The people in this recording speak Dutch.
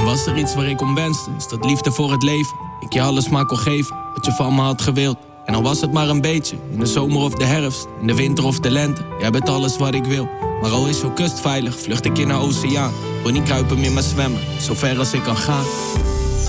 was er iets waar ik om wenste, is dat liefde voor het leven. Ik je alles maar kon geven, wat je van me had gewild. En al was het maar een beetje, in de zomer of de herfst, in de winter of de lente. Jij bent alles wat ik wil, maar al is jouw kust veilig, vlucht ik in naar oceaan. Wil niet kruipen, meer maar zwemmen, zo ver als ik kan gaan.